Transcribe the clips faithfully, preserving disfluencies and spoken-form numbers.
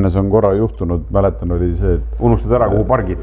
Tallinnas on korra juhtunud, mäletan, oli see, et unustad ära, kuhu pargid.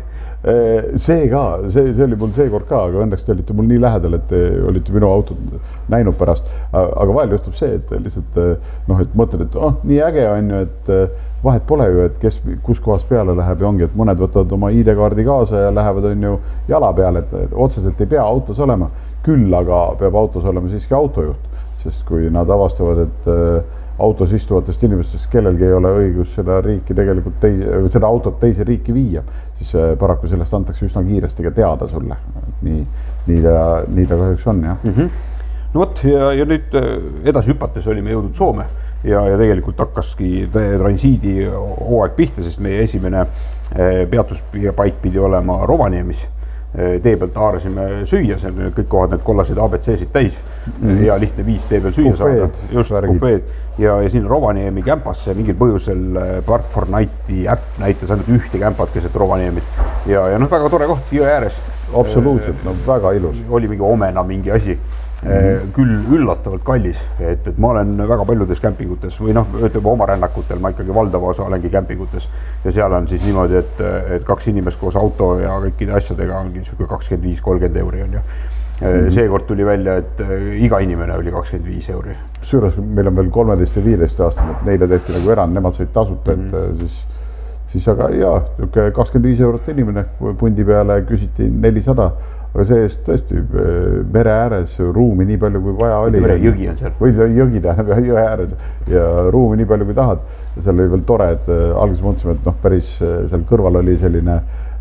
See ka, see, see oli mul seekord ka, aga õnneks te olite mul nii lähedal, et te olite minu autot näinud pärast. Aga vahel juhtub see, et lihtsalt noh, et mõtled, et oh, nii äge on ju, et vahet pole ju, et kes kus kohas peale läheb ja ongi, et mõned võtavad oma I D-kaardi kaasa ja lähevad on ju jala peale, et otseselt ei pea autos olema. Küll aga peab autos olema siiski autojuht, sest kui nad avastavad, et autos istuvatest inimestest kellelgi ei ole õigus seda riiki tegelikult teise, seda autot teise riiki viia, siis paraku sellest antakse üsna kiiresti ka teada sulle. Nii, nii, ta, nii ta kahjuks on, jah. Mm -hmm. No võt, ja, ja nüüd edasi hüpates olime jõudnud Soome ja, ja tegelikult hakkaski transiidi hooaeg pihta, sest meie esimene peatuspaik pidi olema Rovaniemis. Tee pealt haarasime süüa, see on kõik kohad need kollased A B C-sid täis mm. ja lihtne viis tee peal süüa saada. Just, bufeed. Ja, ja siin Rovaniemi kämpasse mingil põhjusel Park for Nighti äpp näitas ainult ühte kämpat keset Rovaniemit. Ja, ja noh, väga tore koht, jõe ääres. Absoluutselt, no väga ilus. Oli mingi omena mingi asi. Mm-hmm. Küll üllatavalt kallis, et, et ma olen väga paljudes kämpingutes või noh, ütleme oma rännakutel, ma ikkagi valdava osa olengi kämpingutes ja seal on siis niimoodi, et, et kaks inimest koos auto ja kõikide asjadega ongi kakskümmend viis kolmkümmend euri on ju. Mm-hmm. Seekord tuli välja, et iga inimene oli kakskümmend viis euri. Kusjuures meil on veel kolmeteist ja viieteist aastane, et neile tehti nagu erand, nemad said tasuta, et mm-hmm. siis, siis aga jaa, kakskümmend viis eurot inimene pundi peale küsiti nelisada. Aga see eest tõesti mere ääres ruumi nii palju kui vaja oli. Mere jõgi on seal. Või jõgi tähendab jõe ääres ja ruumi nii palju kui tahad. Ja seal oli veel tore, et alguses mõtlesime, et noh, päris seal kõrval oli selline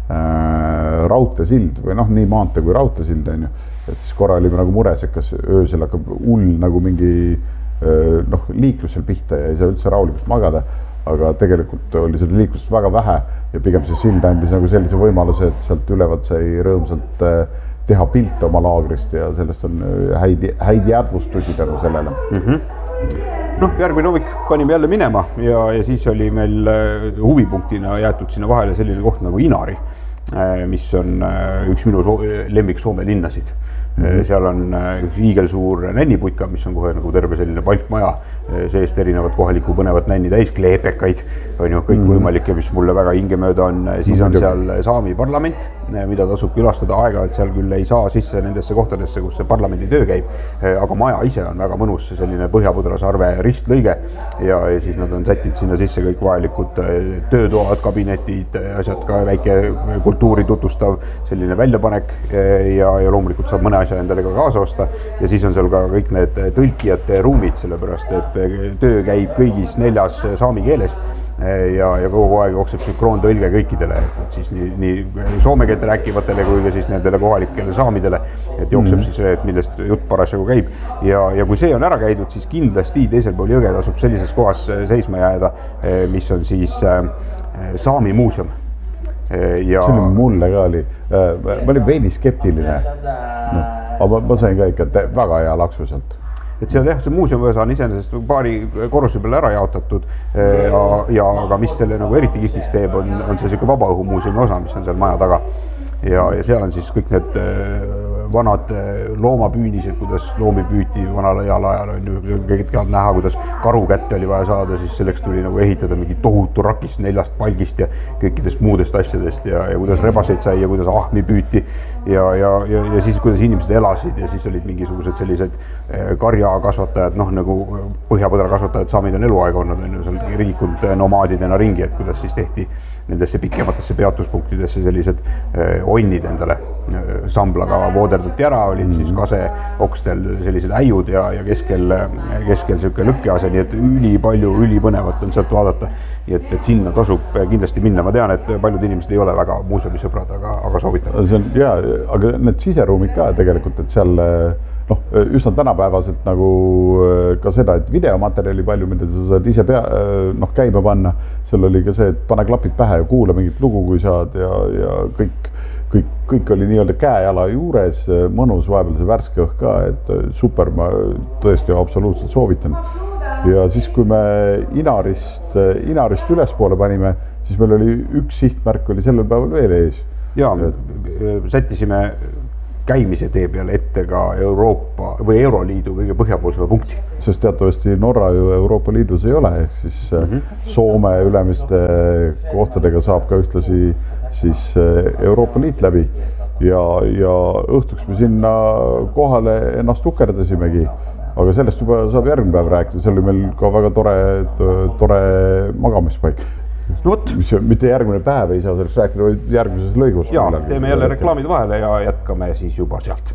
äh, raudtesild või noh, nii maante kui raudtesild on ju. Et siis korra olime nagu mures, et kas öösel hakkab hull nagu mingi äh, noh, liiklusel pihta ja ei saa üldse rahulikult magada. Aga tegelikult oli seda liiklust väga vähe ja pigem see sild andis nagu sellise võimaluse, et sealt ülevad sai rõõmsalt teha pilt oma laagrist ja sellest on häid, häid jäädvustusi tänu sellele. Mm-hmm. Noh, järgmine hommik panime jälle minema ja, ja siis oli meil huvipunktina jäetud sinna vahele selline koht nagu Inari, mis on üks minu lemmik Soome linnasid. Mm-hmm. Seal on üks hiigelsuur nänniputka, mis on kohe nagu terve selline palkmaja, seest erinevad kohaliku põnevat nänni täis, kleepekaid on ju kõik mm-hmm. võimalikke, mis mulle väga hingemööda on. Siis on seal Saami parlament, mida tasub külastada aeg-ajalt, seal küll ei saa sisse nendesse kohtadesse, kus see parlamendi töö käib, aga maja ise on väga mõnus, selline Põhja-Põdrasarve ristlõige ja, ja siis nad on sättinud sinna sisse kõik vajalikud töötoad, kabinetid, asjad ka väike kultuuri tutustav selline väljapanek ja, ja loomulikult saab mõne asja endale ka kaasa osta ja siis on seal ka kõik need tõlkijate ruumid, sellepärast et töö käib kõigis neljas saami keeles ja, ja kogu aeg jookseb sünkroontõlge kõikidele, et siis nii, nii soome keelt rääkivatele kui ka siis nendele kohalikele saamidele, et jookseb mm. siis, et millest jutt parasjagu käib ja, ja kui see on ära käidud, siis kindlasti teisel pool jõge tasub sellises kohas seisma jääda, mis on siis Saami muuseum. Ja... See oli mulle ka oli, ma olin veidi skeptiline, no, aga ma sain ka ikka väga hea laksu sealt. Et seal jah, see muuseumi osa on iseenesest paari korruse peale ära jaotatud ja, ja aga mis selle nagu eriti kihvtiks teeb, on, on see selline vabaõhumuuseumi osa, mis on seal maja taga. Ja, ja seal on siis kõik need vanad loomapüünised, kuidas loomi püüti vanal ajal ajal on ju kõik näha, kuidas karu kätte oli vaja saada, siis selleks tuli nagu ehitada mingi tohutu rakist neljast palgist ja kõikidest muudest asjadest ja, ja kuidas rebaseid sai ja kuidas ahmi püüti ja, ja, ja, ja siis kuidas inimesed elasid ja siis olid mingisugused sellised karjakasvatajad, noh nagu Põhja-Põdra kasvatajad saamid on eluaeg olnud, on ju seal riikud nomaadidena ringi, et kuidas siis tehti nendesse pikematesse peatuspunktidesse sellised onnid endale samblaga vooderdati ära, olid mm-hmm. siis kase okstel sellised äiud ja, ja keskel, keskel selline lõkkease, nii et üli palju, üli põnevat on sealt vaadata. Et, et sinna tasub kindlasti minna. Ma tean, et paljud inimesed ei ole väga muuseumisõbrad, aga, aga soovitavad. See on, jaa, aga need siseruumid ka tegelikult, et seal noh, üsna tänapäevaselt nagu ka seda, et videomaterjali palju, mida sa saad ise pea, noh, käima panna. Seal oli ka see, et pane klapid pähe ja kuula mingit lugu, kui saad ja, ja kõik, kõik, kõik oli nii-öelda käejala juures, mõnus vahepeal see värske õhk ka, et super, ma tõesti absoluutselt soovitan. Ja siis, kui me Inarist, Inarist ülespoole panime, siis meil oli üks sihtmärk oli sellel päeval veel ees. Jaa, sättisime käimise tee peale ette ka Euroopa või Euroliidu kõige põhjapoolsema punkti. Sest teatavasti Norra ju Euroopa Liidus ei ole, ehk siis mm-hmm. Soome ülemiste kohtadega saab ka ühtlasi siis Euroopa Liit läbi ja, ja õhtuks me sinna kohale ennast ukerdasimegi, aga sellest juba saab järgmine päev rääkida, see oli meil ka väga tore, tore magamispaik. No võt. Mis mitte järgmine päev ei saa sellest rääkida, vaid järgmises lõigus. Jaa, teeme jälle reklaamid vahele ja jätkame siis juba sealt.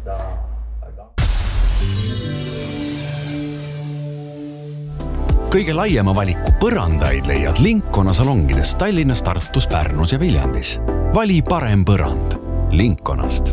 Kõige laiema valiku põrandaid leiad Linkona salongides Tallinnas, Tartus, Pärnus ja Viljandis. Vali parem põrand Linkonast.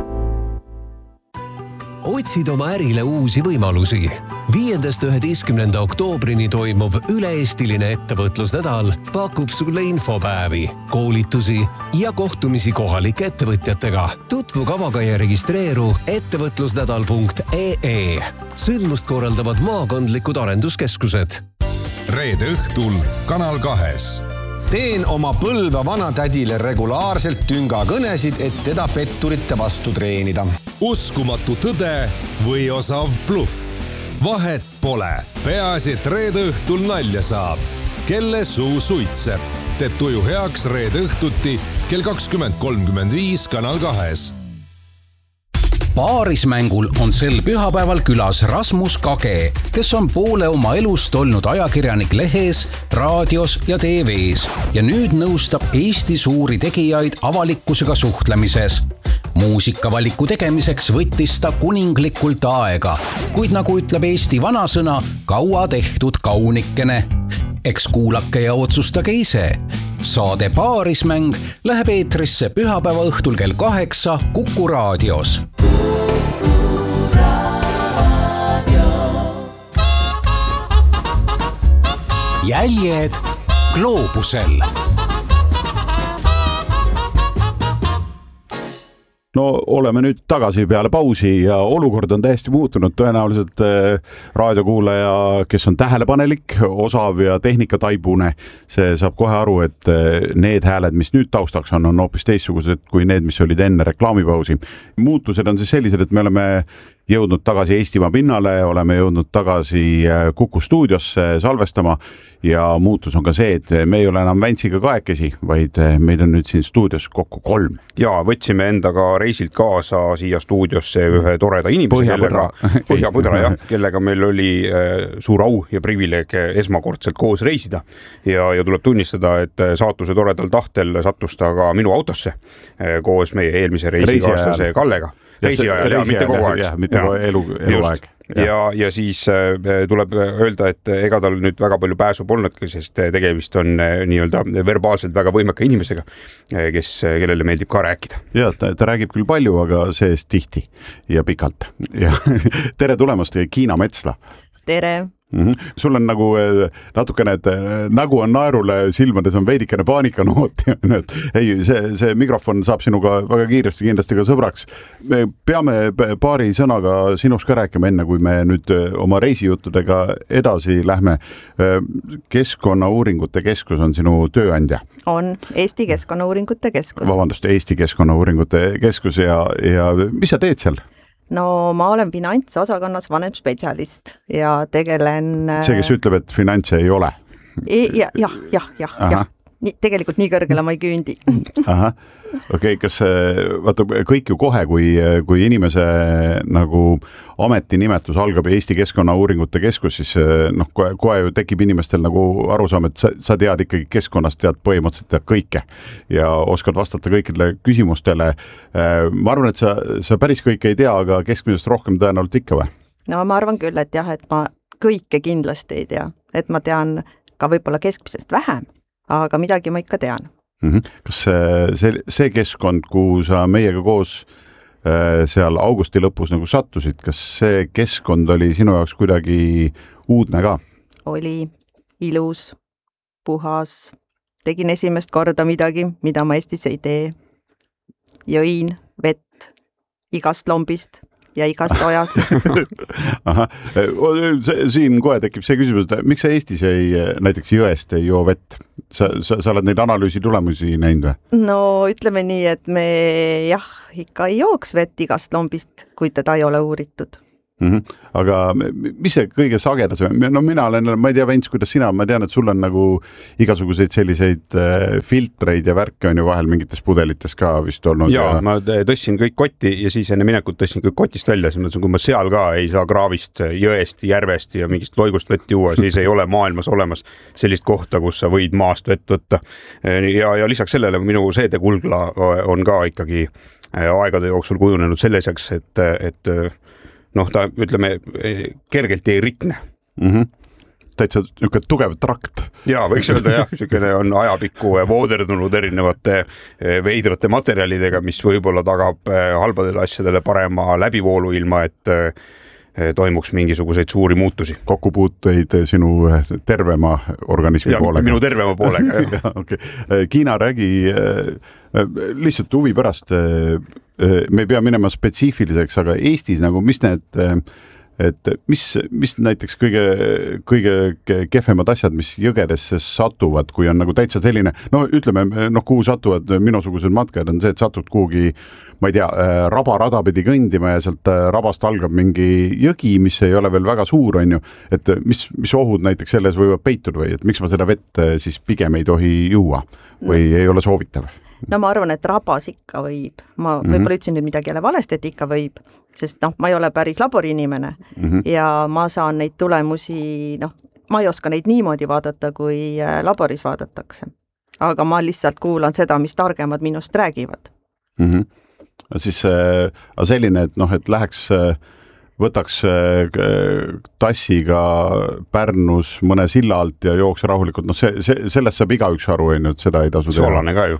Otsid oma ärile uusi võimalusi. viiendast üheteistkümnenda oktoobrini toimuv üle-eestiline ettevõtlusnädal pakub sulle infopäevi, koolitusi ja kohtumisi kohalike ettevõtjatega. Tutvu kavaga ja registreeru ettevõtlusnädal punkt ee. Sündmust korraldavad maakondlikud arenduskeskused. Reede õhtul Kanal kahes. Teen oma põlva vanatädile regulaarselt tünga kõnesid, et teda petturite vastu treenida. Uskumatu tõde või osav bluff. Vahet pole. Peaasi, et reede õhtul nalja saab. Kelle suu suitseb. Teeb tuju heaks reede õhtuti kell kakskümmend kolmkümmend viis Kanal kahes. Paarismängul on sel pühapäeval külas Rasmus Kage, kes on poole oma elust olnud ajakirjanik lehes, raadios ja T V's ja nüüd nõustab Eesti suuri tegijaid avalikkusega suhtlemises. Muusikavaliku tegemiseks võttis ta kuninglikult aega, kuid nagu ütleb Eesti vanasõna, kaua tehtud kaunikene. Eks kuulake ja otsustage ise. Saade Paarismäng läheb eetrisse pühapäeva õhtul kell kaheksa Kuku raadios. Jäljed gloobusel. No oleme nüüd tagasi peale pausi ja olukord on täiesti muutunud. Tõenäoliselt raadiokuulaja, kes on tähelepanelik, osav ja tehnikataibune, see saab kohe aru, et need hääled, mis nüüd taustaks on, on hoopis teistsugused kui need, mis olid enne reklaamipausi. Muutused on siis sellised, et me oleme jõudnud tagasi Eestimaa pinnale, oleme jõudnud tagasi Kuku stuudiosse salvestama ja muutus on ka see, et me ei ole enam Väntsiga kahekesi, vaid meid on nüüd siin stuudios kokku kolm. Ja võtsime endaga reisilt kaasa siia stuudiosse ühe toreda inimese, kellega, Põhjapõdra, jah, kellega meil oli suur au ja privileeg esmakordselt koos reisida ja, ja tuleb tunnistada, et saatuse toredal tahtel sattus ta ka minu autosse koos meie eelmise reisikaaslase Kallega. Reisi ajal, ja mitte kogu aeg. Ja, mitte kogu elu, eluaeg. Ja. Ja, ja siis tuleb öelda, et ega tal nüüd väga palju pääsu polnudki, sest tegemist on nii-öelda verbaalselt väga võimeka inimesega, kes, kellele meeldib ka rääkida. Ja, ta, ta räägib küll palju, aga seest tihti ja pikalt. Ja, tere tulemast, Kiina Metsla. Tere. Mm-hmm. Sul on nagu natukene, et nägu on naerule, silmades on veidikene paanikanoot. Ei, see, see mikrofon saab sinuga väga kiiresti kindlasti ka sõbraks. Me peame paari sõnaga sinust ka rääkima enne, kui me nüüd oma reisijuttudega edasi lähme. Keskkonnauuringute keskus on sinu tööandja. On Eesti Keskkonnauuringute keskus. Vabandust, Eesti Keskkonnauuringute keskus ja, ja mis sa teed seal? No ma olen finantsosakonnas vanem spetsialist ja tegelen... See, kes ütleb, et finantse ei ole? E, jah, jah, jah, jah, jah. Nii, tegelikult nii kõrgele ma ei küündi. Aha. Okei, okay, kas vaata kõik ju kohe, kui, kui inimese nagu ametinimetus algab Eesti Keskkonnauuringute keskus, siis noh, kohe, kohe ju tekib inimestel nagu arusaam, et sa, sa tead ikkagi keskkonnast, tead põhimõtteliselt tead kõike ja oskad vastata kõikidele küsimustele. Ma arvan, et sa, sa päris kõike ei tea, aga keskmisest rohkem tõenäoliselt ikka või? No ma arvan küll, et jah, et ma kõike kindlasti ei tea, et ma tean ka võib-olla keskmisest vähem, aga midagi ma ikka tean. Kas see, see keskkond, kuhu sa meiega koos seal augusti lõpus nagu sattusid, kas see keskkond oli sinu jaoks kuidagi uudne ka? Oli ilus, puhas, tegin esimest korda midagi, mida ma Eestis ei tee. Jõin vett igast lombist, ja igast ojas. Aha. Siin kohe tekib see küsimus, et miks sa Eestis ei, näiteks jõest ei joo vett? Sa, sa, sa oled neid analüüsi tulemusi näinud või? No ütleme nii, et me jah, ikka ei jooks vett igast lombist, kui teda ei ole uuritud. Mm-hmm. Aga mis see kõige sagedasem? No mina olen, ma ei tea, Vents, kuidas sina, ma tean, et sul on nagu igasuguseid selliseid filtreid ja värke on ju vahel mingites pudelites ka vist olnud. Ja, ja... ma tõssin kõik kotti ja siis enne minekut tõssin kõik kotist välja. Siis mõtlesin, kui ma seal ka ei saa kraavist, jõest, järvest ja mingist loigust vett juua, siis ei ole maailmas olemas sellist kohta, kus sa võid maast vett võtta. Ja, ja lisaks sellele minu seedekulgla on ka ikkagi aegade jooksul kujunenud selliseks, et, et noh, ta ütleme kergelt ei rikne. Mm-hmm. Täitsa niisugune tugev trakt. Jaa, võiks öelda jah, niisugune on ajapikku vooderdunud erinevate veidrate materjalidega, mis võib-olla tagab halbadele asjadele parema läbivoolu ilma, et toimuks mingisuguseid suuri muutusi. Kokkupuuteid sinu tervema organismi ja, poolega. Minu tervema poolega, jah. ja, okay. Kiina räägi lihtsalt huvi pärast, me ei pea minema spetsiifiliseks, aga Eestis nagu mis need, et mis, mis näiteks kõige, kõige kehvemad asjad, mis jõgedesse satuvad, kui on nagu täitsa selline, no ütleme, noh, kuhu satuvad minusugused matkajad on see, et satud kuhugi, ma ei tea, rabarada pidi kõndima ja sealt rabast algab mingi jõgi, mis ei ole veel väga suur, on ju, et mis, mis ohud näiteks selles võivad peituda või et miks ma seda vett siis pigem ei tohi juua või no. ei ole soovitav? No ma arvan, et rabas ikka võib. Ma mm-hmm. võib-olla ütlesin nüüd midagi jälle valesti, et ikka võib, sest noh, ma ei ole päris laboriinimene mm-hmm. ja ma saan neid tulemusi, noh, ma ei oska neid niimoodi vaadata, kui laboris vaadatakse. Aga ma lihtsalt kuulan seda, mis targemad minust räägivad. Mm-hmm. Siis äh, selline, et noh, et läheks äh, võtaks tassiga Pärnus mõne silla alt ja jooks rahulikult, noh see, see, sellest saab igaüks aru, et seda ei tasu teha. Soolane ka ju.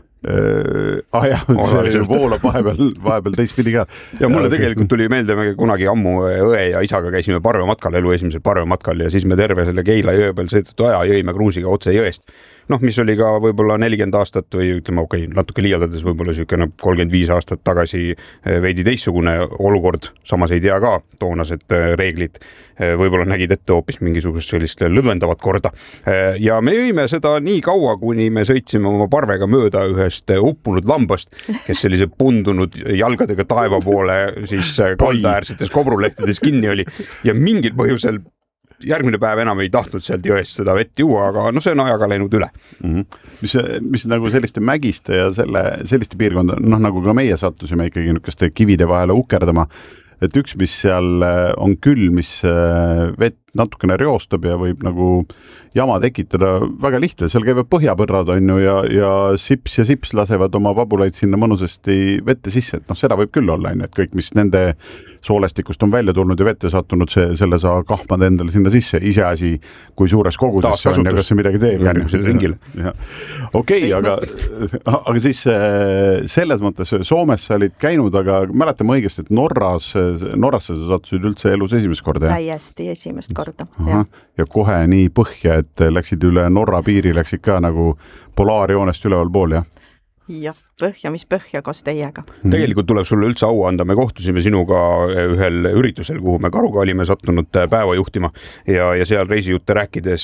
Ah jah, see voolab vahepeal, vahepeal teistpidi ka. Ja mulle tegelikult tuli meelde, me kunagi ammu õe ja isaga käisime parvematkal, elu esimesel parvematkal ja siis me terve selle Keila jõe peal sõidetud aja jõime kruusiga otse jõest. Noh, mis oli ka võib-olla nelikümmend aastat või ütleme, okei, okay, natuke liialdades võib-olla niisugune kolmkümmend viis aastat tagasi veidi teistsugune olukord, samas ei tea ka toonased reeglid, võib-olla nägid ette hoopis mingisugust sellist lõdvendavat korda. Ja me jõime seda nii kaua, kuni me sõitsime oma parvega mööda ühest uppunud lambast, kes sellise pundunud jalgadega taeva poole siis kaldaäärsetes kobrulehtedes kinni oli ja mingil põhjusel järgmine päev enam ei tahtnud sealt jõest seda vett juua, aga no see on ajaga läinud üle. Mm-hmm. Mis, mis nagu selliste mägiste ja selle, selliste piirkonda, noh nagu ka meie sattusime ikkagi niisuguste kivide vahele ukerdama, et üks, mis seal on küll, mis vett natukene reostab ja võib nagu jama tekitada väga lihtne, seal käivad põhjapõrrad on ju ja, ja sips ja sips lasevad oma pabulaid sinna mõnusasti vette sisse, et noh, seda võib küll olla, et kõik, mis nende soolestikust on välja tulnud ja vette sattunud, see, selle sa kahmad endale sinna sisse, ise asi, kui suures koguses see on ja kas see midagi teeb. Järgmisel ringil. Okei, aga, aga siis selles mõttes Soomes sa olid käinud, aga mäletame õigesti, et Norras, Norrasse sa sattusid üldse elus esimest korda. Täiesti esimest korda. Aha, ja kohe nii põhja, et läksid üle Norra piiri, läksid ka nagu polaarjoonest üleval pool, jah? Jah, põhja, mis põhja koos teiega. Tegelikult tuleb sulle üldse au anda, me kohtusime sinuga ühel üritusel, kuhu me Karuga olime sattunud päeva juhtima ja, ja seal reisijutte rääkides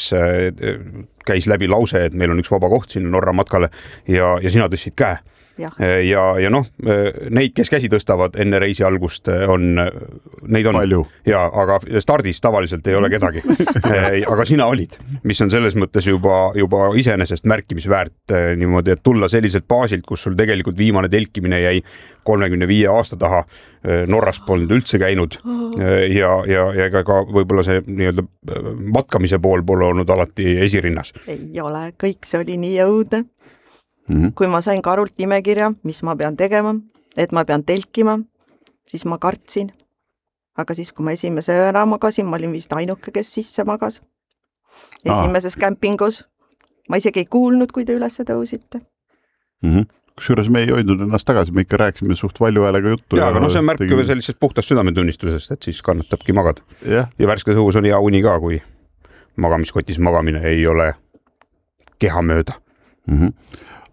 käis läbi lause, et meil on üks vaba koht sinna Norra matkale ja, ja sina tõstsid käe. Ja, ja, ja noh, neid, kes käsi tõstavad enne reisi algust, on, neid on palju. Ja, aga stardis tavaliselt ei ole kedagi. Aga sina olid, mis on selles mõttes juba, juba iseenesest märkimisväärt niimoodi, et tulla selliselt baasilt, kus sul tegelikult viimane telkimine jäi kolmekümne viie aasta taha, Norras polnud üldse käinud ja, ja, ja ka võib-olla see nii-öelda matkamise pool pole olnud alati esirinnas. Ei ole, kõik see oli nii jõudne. Mm-hmm. Kui ma sain Karult nimekirja, mis ma pean tegema, et ma pean telkima, siis ma kartsin. Aga siis, kui ma esimese öö ära magasin, ma olin vist ainuke, kes sisse magas. Esimeses Aa. kämpingus. Ma isegi ei kuulnud, kui te üles tõusite. Mm-hmm. Kusjuures me ei hoidnud ennast tagasi, me ikka rääksime suht valju häälega juttu. Ja, aga no see on märk tegime... sellisest puhtast südametunnistusest, et siis kannatabki magada. Yeah. Ja värskes õhus on hea uni ka, kui magamiskotis magamine ei ole keha mööda. Mm-hmm.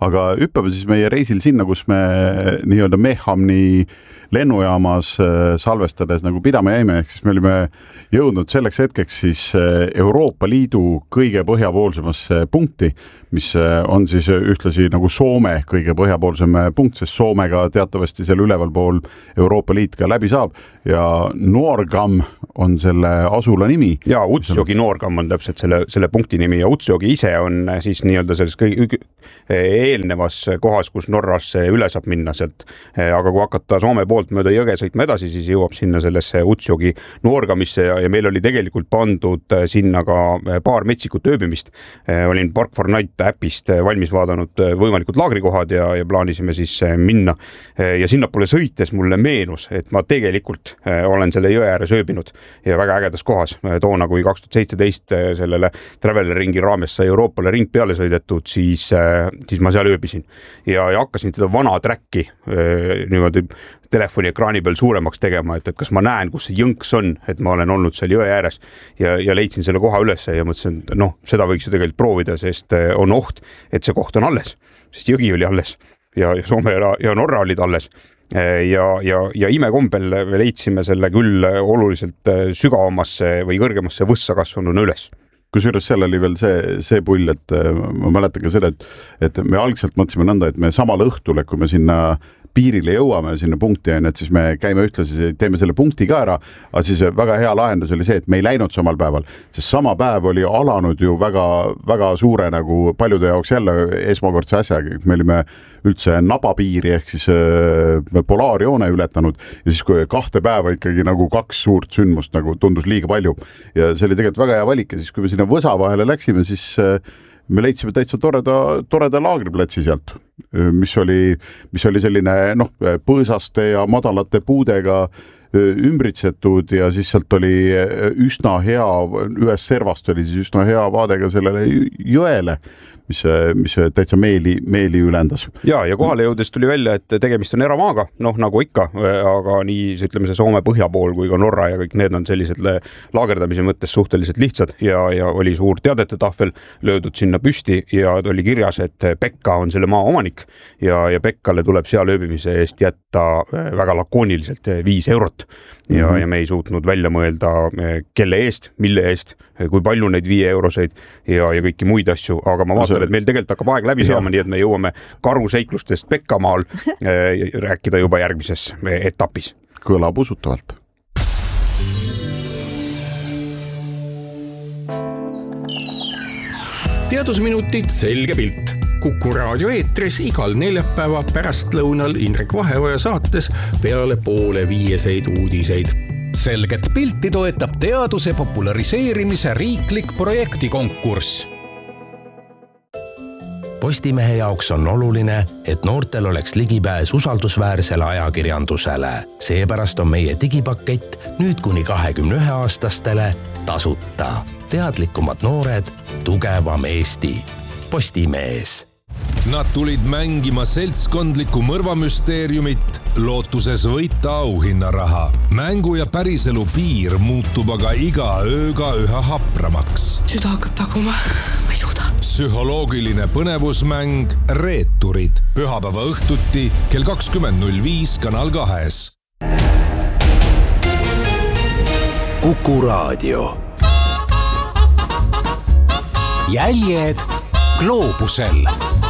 aga hüppame siis meie reisil sinna, kus me nii-öelda Mehamni lennujaamas salvestades nagu pidama jäime, ehk siis me olime jõudnud selleks hetkeks siis Euroopa Liidu kõige põhjapoolsemasse punkti, mis on siis ühtlasi nagu Soome kõige põhjapoolsem punkt, sest Soomega teatavasti seal ülevalpool Euroopa Liit ka läbi saab ja Noorgam on selle asula nimi. Ja Utsjogi Noorgam on täpselt selle, selle punkti nimi ja Utsjogi ise on siis nii-öelda selles kõige eelnevas kohas, kus Norrasse üle saab minna sealt. Aga kui hakata Soome poolt mööda jõge sõitma edasi, siis jõuab sinna sellesse Utsjogi Noorgamisse ja, ja meil oli tegelikult pandud sinna ka paar metsikut ööbimist. Olin Park for Night äpist valmis vaadanud võimalikud laagrikohad ja, ja plaanisime siis minna. Ja sinnapoole sõites mulle meenus, et ma tegelikult olen selle jõe ääres ööbinud ja väga ägedas kohas. Toona, kui kaks tuhat seitseteist sellele Traveler ringi raames sai Euroopale ring peale sõidetud, siis, siis ma seal ööbisin ja, ja hakkasin seda vana träkki niimoodi telefoni ekraani peal suuremaks tegema, et, et kas ma näen, kus see jõnks on, et ma olen olnud seal jõe ääres ja, ja leidsin selle koha üles ja mõtlesin, et noh, seda võiks ju tegelikult proovida, sest on oht, et see koht on alles, sest jõgi oli alles ja, ja Soome ja Norra olid alles. Ja, ja, ja imekombel me leidsime selle küll oluliselt sügavamasse või kõrgemasse võssa kasvanuna üles. Kusjuures seal oli veel see, see pull, et ma mäletan ka selle, et, et me algselt mõtlesime nõnda, et me samal õhtul, kui me sinna piirile jõuame sinna punkti, et siis me käime ühtlasi, teeme selle punkti ka ära, aga siis väga hea lahendus oli see, et me ei läinud samal päeval, sest sama päev oli alanud ju väga, väga suure nagu paljude jaoks jälle esmakordse asjaga, me olime üldse nabapiiri ehk siis äh, polaarjoone ületanud ja siis kui kahte päeva ikkagi nagu kaks suurt sündmust nagu tundus liiga palju ja see oli tegelikult väga hea valik ja siis kui me sinna võsa vahele läksime, siis äh, me leidsime täitsa toreda, toreda laagriplatsi sealt, mis oli, mis oli selline noh, põõsaste ja madalate puudega ümbritsetud ja siis sealt oli üsna hea, ühes servast oli siis üsna hea vaadega sellele jõele, mis, mis täitsa meeli, meeli ülendas. Ja, ja kohale jõudes tuli välja, et tegemist on eramaaga, noh nagu ikka, aga nii ütleme see Soome põhja pool kui ka Norra ja kõik need on sellised laagerdamise mõttes suhteliselt lihtsad ja, ja oli suur teadete tahvel löödud sinna püsti ja oli kirjas, et Pekka on selle maa omanik ja, ja Pekkale tuleb seal ööbimise eest jätta väga lakooniliselt viis eurot ja, mm-hmm. ja me ei suutnud välja mõelda, kelle eest, mille eest, kui palju neid viie euroseid ja, ja kõiki muid asju, aga ma vaatan, et meil tegelikult hakkab aeg läbi saama, nii et me jõuame karuseiklustest Pekkamaal äh, rääkida juba järgmises etapis. Kõlab usutavalt. Teadusminutid selge pilt. Kuku raadio eetris igal neljapäeva pärastlõunal Indrek Vaheoja saates peale poole viieseid uudiseid. Selget pilti toetab teaduse populariseerimise riiklik projektikonkurss. Postimehe jaoks on oluline, et noortel oleks ligipääs usaldusväärsele ajakirjandusele. Seepärast on meie digipakett nüüd kuni kahekümne ühe aastastele tasuta. Teadlikumad noored, tugevam Eesti. Postimees. Nad tulid mängima seltskondlikku mõrvamüsteeriumit, lootuses võita auhinnaraha. Mängu ja päriselu piir muutub aga iga ööga üha hapramaks. Süda hakkab taguma, ma ei suuda. Psühholoogiline põnevusmäng Reeturid. Pühapäeva õhtuti kell kakskümmend null viis Kanal kahes. Kuku raadio. Jäljed gloobusel.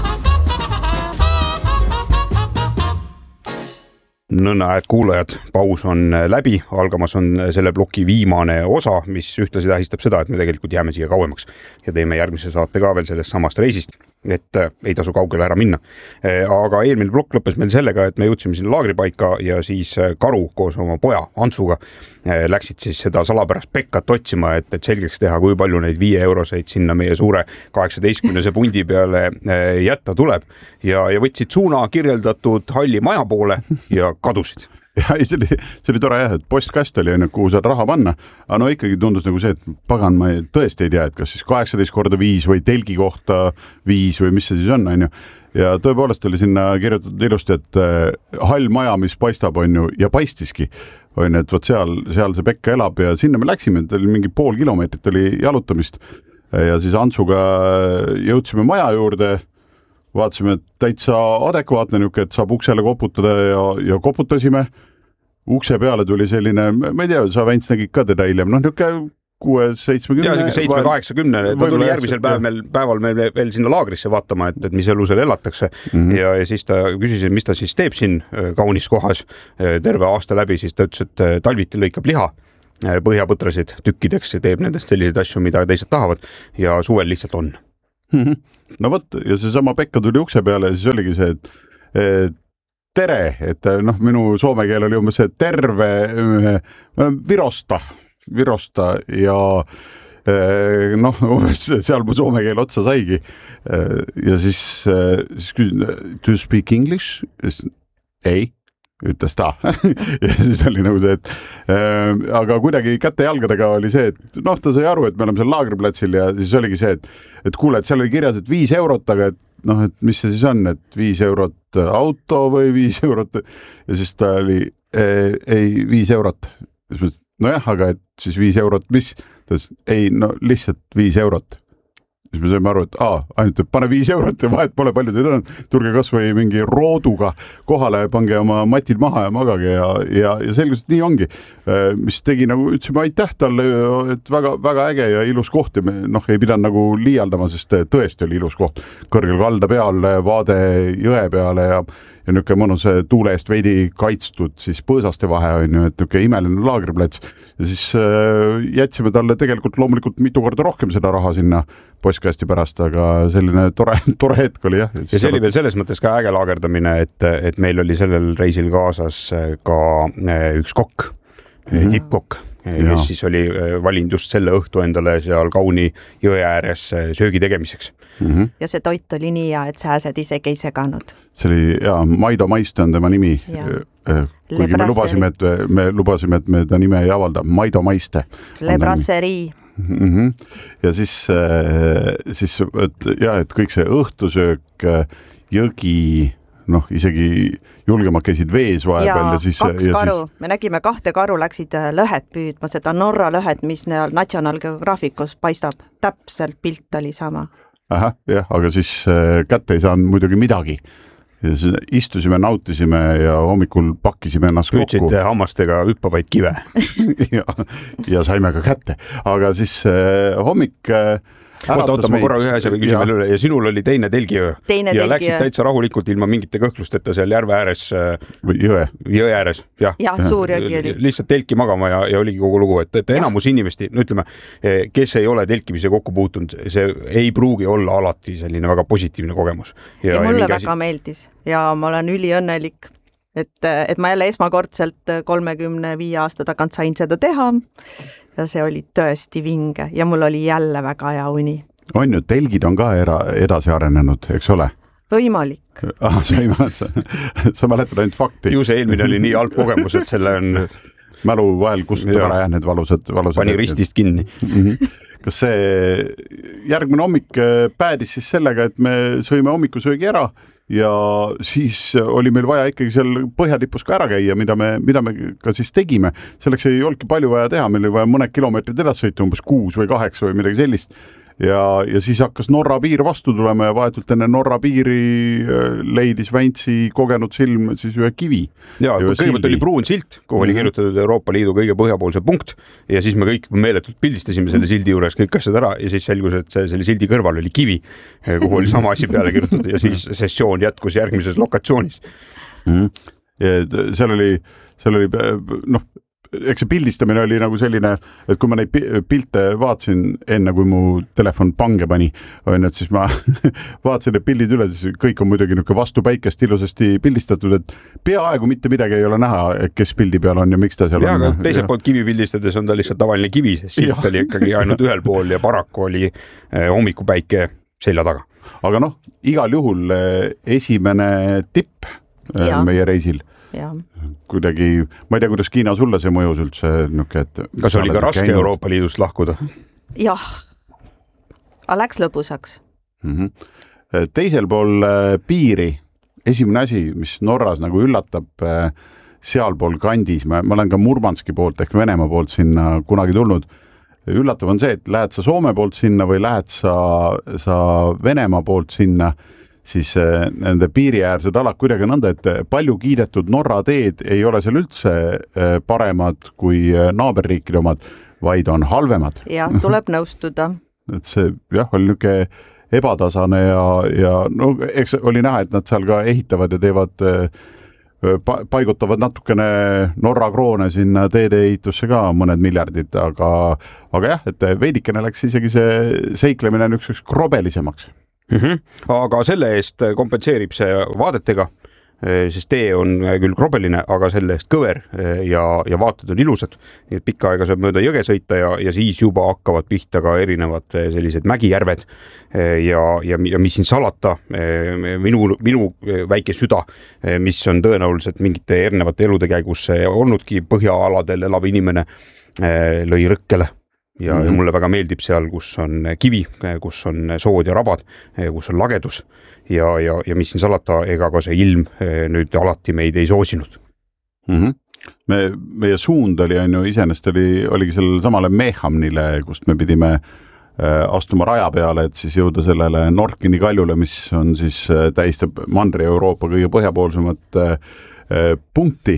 Nõnda, et kuulajad, paus on läbi, algamas on selle ploki viimane osa, mis ühtlasi tähistab seda, et me tegelikult jääme siia kauemaks ja teeme järgmise saate ka veel sellest samast reisist, et ei tasu kaugele ära minna. Aga eelmine plokk lõppes meil sellega, et me jõudsime sinna laagripaika ja siis Karu koos oma poja Antsuga läksid siis seda salapärast Pekkat otsima, et, et selgeks teha, kui palju neid viie euroseid sinna meie suure kaheksateistkümnese pundi peale jätta tuleb ja, ja võtsid suuna kirjeldatud halli maja poole ja kadusid. Ja see oli, see oli tore jah, et postkast oli, kuhu saad raha panna, aga no ikkagi tundus nagu see, et pagan, ma ei, tõesti ei tea, et kas siis kaheksateist korda viis või telgi kohta viis või mis see siis on, on ju. Ja tõepoolest oli sinna kirjutatud ilusti, et hall maja, mis paistab, on ju, ja paistiski, on, et võt seal, seal see Pekka elab ja sinna me läksime, et oli mingi pool kilomeetrit oli jalutamist ja siis Antsuga jõudsime maja juurde, vaatasime, et täitsa adekvaatne niuke, et saab uksele koputada ja, ja koputasime. Ukse peale tuli selline, ma ei tea, sa Vents nägid ka teda hiljem, noh niuke kuue seitsmekümne. Ja seitsme kaheksakümne, ta tuli järgmisel päev meil, päeval meil veel sinna laagrisse vaatama, et, et mis elu seal elatakse. Mm-hmm. Ja, ja siis ta küsis, mis ta siis teeb siin kaunis kohas terve aasta läbi, siis ta ütles, et talviti lõikab liha põhjapõtrasid tükkideks ja teeb nendest selliseid asju, mida teised tahavad ja suvel lihtsalt on. Mm-hmm. No võt, ja see sama Pekka tuli ukse peale ja siis oligi see, et, et tere, et noh, minu soome keel oli umbes see terve virosta virosta ja noh, umbes seal mu soome keel otsa saigi ja siis, siis küsin, do you speak English? Ei, ütles ta ja siis oli nagu see, et äh, aga kuidagi käte jalgadega oli see, et noh, ta sai aru, et me oleme seal laagriplatsil ja siis oligi see, et, et kuule, et seal oli kirjas, et viis eurot, aga et noh, et mis see siis on, et viis eurot auto või viis eurot ja siis ta oli ei, ei viis eurot. Nojah, aga et siis viis eurot, mis? Ta ütles, ei, no lihtsalt viis eurot. Siis me saime aru, et aa, ainult, et pane viis eurot ja vahet pole palju teid on. Turge kas või mingi rooduga kohale, pange oma matid maha ja magage ja, ja, ja selgus, et nii ongi. Mis tegi nagu, ütlesime aitäh talle, et väga, väga äge ja ilus koht ja me noh, ei pidanud nagu liialdama, sest tõesti oli ilus koht. Kõrgel kalda peal, vaade jõe peale ja ja niuke mõnus tuule eest veidi kaitstud siis põõsaste vahe on ju, et niuke imeline laagriplats ja siis äh, jätsime talle tegelikult loomulikult mitu korda rohkem seda raha sinna postkasti pärast, aga selline tore, tore hetk oli jah. Ja see oli veel selles mõttes ka äge laagerdamine, et, et meil oli sellel reisil kaasas ka üks kokk, mm-hmm. tippkokk, kes siis oli valinud just selle õhtu endale seal kauni jõe ääres söögi tegemiseks. Mm-hmm. Ja see toit oli nii hea, et sääsed isegi ei seganud. See oli, jaa, Maido Maiste on tema nimi. Kuigi me lubasime, et me lubasime, et me ta nime ei avalda. Maido Maiste. Le Brasserie. Mm-hmm. Ja siis, siis et, ja, et kõik see õhtusöök, jõgi, noh, isegi julgemad käisid vees vahepeal. Ja, siis, kaks ja karu. Siis... Me nägime kahte karu, läksid lõhet püüdma, seda Norra lõhet, mis National Geographicus paistab. Täpselt pilt oli sama. Aha, jah, aga siis kätte ei saanud muidugi midagi. Ja siis istusime, nautisime ja hommikul pakkisime ennast kokku. Püüdsite hammastega hüppavaid kive. ja, ja saime ka kätte. Aga siis hommik... Oota, oota, ma korra ühe asjaga küsin veel üle ja sinul oli teine telgiöö teine ja telgiöö. Läksid täitsa rahulikult ilma mingite kõhklusteta seal järve ääres või jõe, jõe ääres, jah. jah, suur jõgi oli. Lihtsalt telki magama ja, ja oligi kogu lugu, et, et enamus inimesti, no ütleme, kes ei ole telkimise kokku puutunud, see ei pruugi olla alati selline väga positiivne kogemus. Ja, ja mulle ja väga asi... meeldis ja ma olen üliõnnelik, et, et ma jälle esmakordselt kolmekümne viie aasta tagant sain seda teha. Ja see oli tõesti vinge ja mul oli jälle väga hea uni. On ju, telgid on ka era, edasi arenenud, eks ole? Võimalik. Ah, sa ei mäleta, sa mäletad ainult fakti. Ju see eelmine oli nii halb kogemus, et selle on... Mälu vahel kustutab ära jah, need valusad, valusad. Pani ristist kinni. Kas see järgmine hommik päädis siis sellega, et me sõime hommikusöögi ära ja siis oli meil vaja ikkagi seal põhjatipus ka ära käia, mida me, mida me ka siis tegime. Selleks ei olnudki palju vaja teha, meil oli vaja mõned kilomeetrid edasi sõita, umbes kuus või kaheksa või midagi sellist. Ja, ja siis hakkas Norra piir vastu tulema ja vahetult enne Norra piiri leidis Väntsi kogenud silm siis ühe kivi. Ja, kõigepealt oli pruun silt, kuhu oli kirjutatud Euroopa Liidu kõige põhjapoolse punkt ja siis me kõik meeletult pildistasime selle sildi juures kõik asjad ära ja siis selgus, et see, selle sildi kõrval oli kivi, kuhu oli sama asi peale kirjutatud ja siis sessioon jätkus järgmises lokatsioonis. Mm-hmm. Ja seal oli, seal oli noh, eks see pildistamine oli nagu selline, et kui ma neid pilte vaatasin enne, kui mu telefon pange pani, on, et siis ma vaatasin need pildid üle, siis kõik on muidugi niuke vastu päikest ilusasti pildistatud, et peaaegu mitte midagi ei ole näha, kes pildi peal on ja miks ta seal ja, on. Ja, teiselt poolt kivi pildistades on ta lihtsalt tavaline kivi, sest silt oli ikkagi ainult ühel pool ja paraku oli hommikupäike selja taga. Aga noh, igal juhul esimene tipp ja. Meie reisil. Ja. Kuidagi, ma ei tea, kuidas Kiina sulle see mõjus üldse niuke, et kas oli ka raske käinud? Euroopa Liidust lahkuda? Jah, aga läks lõbusaks. Mm-hmm. Teisel pool piiri, esimene asi, mis Norras nagu üllatab sealpool kandis, ma, ma olen ka Murmanski poolt ehk Venemaa poolt sinna kunagi tulnud, üllatav on see, et lähed sa Soome poolt sinna või lähed sa, sa Venemaa poolt sinna, siis nende piiriäärsed alad kuidagi nõnda, et palju kiidetud Norra teed ei ole seal üldse paremad kui naaberriikide omad, vaid on halvemad. Ja, tuleb nõustuda. Et see jah, oli niisugune ebatasane ja, ja no, eks oli näha, et nad seal ka ehitavad ja teevad, paigutavad natukene Norra kroone sinna teede ehitusse ka mõned miljardid, aga, aga jah, et veidikene läks isegi see seiklemine niisuguseks krobelisemaks. Mm-hmm. Aga selle eest kompenseerib see vaadetega, sest tee on küll krobeline, aga selle eest kõver ja, ja vaated on ilusad. Nii et pikka aega saab mööda jõge sõita ja, ja siis juba hakkavad pihta ka erinevad sellised mägijärved ja, ja, ja mis siin salata, minu, minu väike süda, mis on tõenäoliselt mingite erinevate elude käigus olnudki põhjaaladel elav inimene, lõi rõkkele. Ja, mm-hmm. ja mulle väga meeldib seal, kus on kivi, kus on sood ja rabad, kus on lagedus ja, ja, ja mis siin salata, ega ka see ilm nüüd alati meid ei soosinud. Mm-hmm. Me, meie suund oli, on ju, isenest oli, oligi sellele samale Mehamnile, kust me pidime astuma raja peale, et siis jõuda sellele Norkini kaljule, mis on siis tähistab Mandri-Euroopa kõige põhjapoolsemat punkti.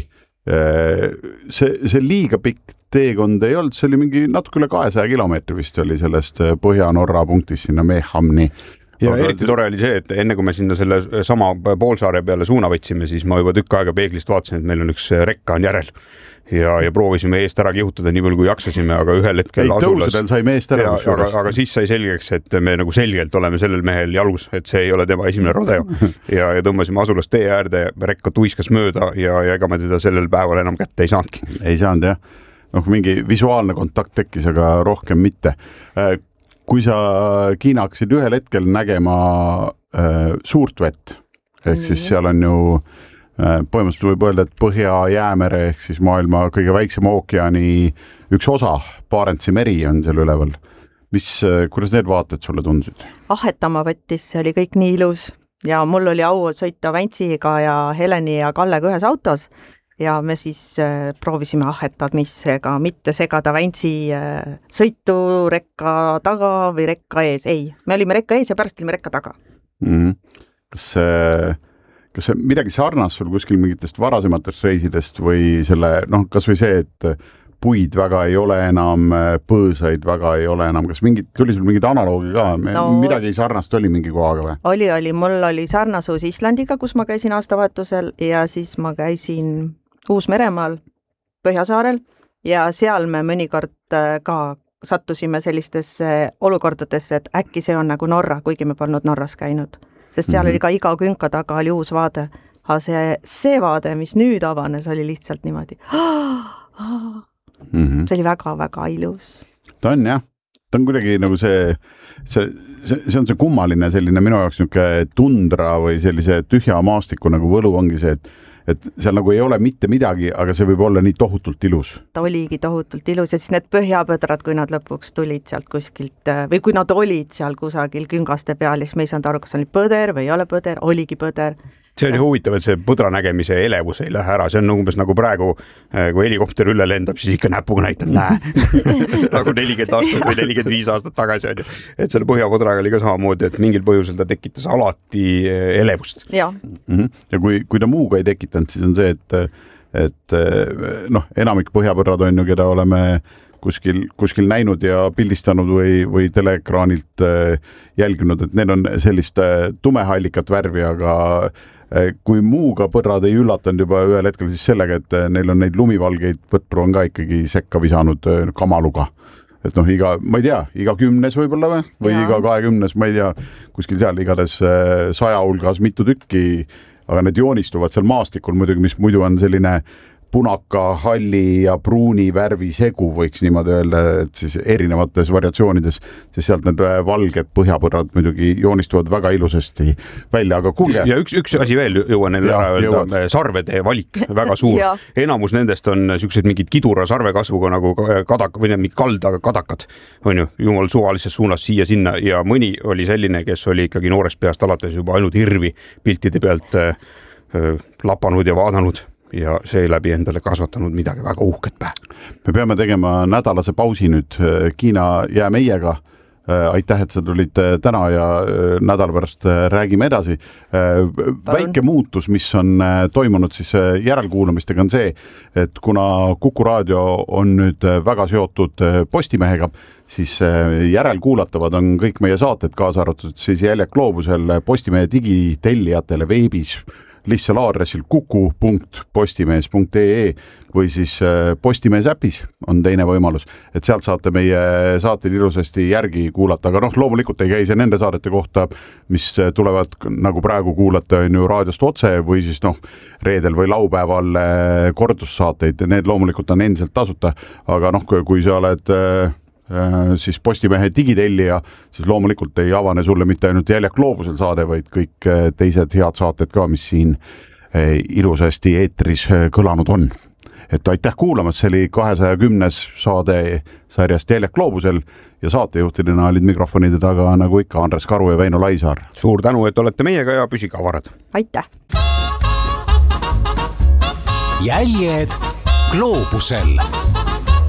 See, see liiga pikk teekond ei olnud, see oli mingi natuke üle kahesaja kilomeetri vist oli sellest Põhja-Norra punktist sinna Mehamni. Ja aga eriti tore oli see, et enne kui me sinna selle sama poolsaare peale suuna võtsime, siis ma juba tükk aega peeglist vaatasin, et meil on üks rekka on järel. Ja, ja proovisime eest ära kihutada nii palju kui jaksasime, aga ühel hetkel ei, asulas... Ei, saime eest ära. Ja, aga, aga siis sai selgeks, et me nagu selgelt oleme sellel mehel jalgus, et see ei ole tema esimene rodeo. Ja, ja tõmbasime asulas tee äärde, rekka tuiskas mööda ja, ja ega me teda sellel päeval enam kätte ei saanudki. Ei saanud, jah. Noh, mingi visuaalne kontakt tekkis, aga rohkem mitte. Kui sa, Kiina, hakkasid ühel hetkel nägema äh, suurt vett, ehk siis seal on ju põhimõtteliselt võib öelda, et Põhja-Jäämere ehk siis maailma kõige väiksema ookeani üks osa, Barentsi meri on seal üleval. Mis, kuidas need vaated sulle tundusid? Ahetama võttis, see oli kõik nii ilus ja mul oli au sõita Väntsiga ja Heleni ja Kallega ühes autos ja me siis äh, proovisime ahetad, mis ega mitte segada Väntsi äh, sõitu rekka taga või rekka ees. Ei, me olime rekka ees ja pärast olime rekka taga. Mm-hmm. Kas see Kas see midagi sarnast sul kuskil mingitest varasematest reisidest või selle, noh, kas või see, et puid väga ei ole enam, põõsaid väga ei ole enam, kas mingid, tuli sul mingid analoogi ka, no, midagi sarnast oli mingi kohaga või? Oli, oli, mul oli sarnasus Islandiga, kus ma käisin aastavahetusel ja siis ma käisin Uus-Meremaal Põhjasaarel ja seal me mõnikord ka sattusime sellistesse olukordadesse, et äkki see on nagu Norra, kuigi me polnud Norras käinud. Sest seal mm-hmm. oli ka iga künka taga oli uus vaade. Aga see, see vaade, mis nüüd avanes, oli lihtsalt niimoodi. Mm-hmm. See oli väga-väga ilus. Ta on jah. Ta on kuidagi nagu see, see, see, see on see kummaline selline minu jaoks niisugune tundra või sellise tühja maastiku nagu võlu ongi see, et et seal nagu ei ole mitte midagi, aga see võib olla nii tohutult ilus. Ta oligi tohutult ilus ja siis need põhjapõdrad, kui nad lõpuks tulid sealt kuskilt või kui nad olid seal kusagil küngaste peal, siis me ei saanud aru, kas oli põder või ei ole põder, oligi põder. See oli huvitav, et see põdra nägemise elevus ei lähe ära, see on umbes nagu praegu, kui helikopter üle lendab, siis ikka näpuga näitab, näe, nagu nelikümmend aastat või nelikümmend viis aastat tagasi on ju. Et selle põhjapõdraga oli ka samamoodi, et mingil põhjusel ta tekitas alati elevust. Ja, mm-hmm. ja kui, kui ta muuga ei tekitanud, siis on see, et, et noh, enamik põhjapõdrad on ju, keda oleme kuskil, kuskil näinud ja pildistanud või, või teleekraanilt jälginud, et need on sellist tumehallikat värvi, aga kui muuga põdrad ei üllatanud juba ühel hetkel siis sellega, et neil on neid lumivalgeid põtru on ka ikkagi sekka visanud kamaluga. Et noh, iga, ma ei tea, iga kümnes võib-olla või, või iga kahekümnes, ma ei tea, kuskil seal igades saja hulgas mitu tükki, aga need joonistuvad seal maastikul muidugi, mis muidu on selline punaka, halli ja pruuni värvi segu, võiks niimoodi öelda, et siis erinevates variatsioonides, siis sealt need valged põhjapõrrad muidugi joonistuvad väga ilusasti välja, aga kuulge. Ja üks, üks asi veel jõuan neile ära öelda, sarvede valik väga suur. Enamus nendest on sellised mingid kidura sarvekasvuga nagu kadak, või mingi kaldaga kadakad, on ju, jumal suvalises suunas siia sinna ja mõni oli selline, kes oli ikkagi noorest peast alates juba ainult hirvi piltide pealt äh, lapanud ja vaadanud ja see läbi endale kasvatanud midagi väga uhket pähe. Me peame tegema nädalase pausi nüüd, Kiina jää meiega, aitäh, et sa tulid täna ja nädala pärast räägime edasi. Väike muutus, mis on toimunud siis järelkuulamistega on see, et kuna Kuku Raadio on nüüd väga seotud Postimehega, siis järelkuulatavad on kõik meie saated, kaasa arvatud siis Jäljak Gloobusel Postimehe digitellijatele veebis lihtsal aadressil kuku punkt postimees punkt ee või siis Postimees äpis on teine võimalus, et sealt saate meie saateid ilusasti järgi kuulata, aga noh, loomulikult ei käi see nende saadete kohta, mis tulevad nagu praegu kuulata on ju raadiost otse või siis noh, reedel või laupäeval kordussaateid, need loomulikult on endiselt tasuta, aga noh, kui sa oled siis Postimehe digitellija, siis loomulikult ei avane sulle mitte ainult Jäljak Gloobusel saade, vaid kõik teised head saated ka, mis siin ilusasti eetris kõlanud on. Et aitäh kuulamas, see oli kahesaja kümnes saade sarjast Jäljak Gloobusel ja saatejuhtidena olid mikrofonide taga nagu ikka Andres Karu ja Väino Laisaar. Suur tänu, et olete meiega ja püsige avarad. Aitäh! Jäljed Gloobusel.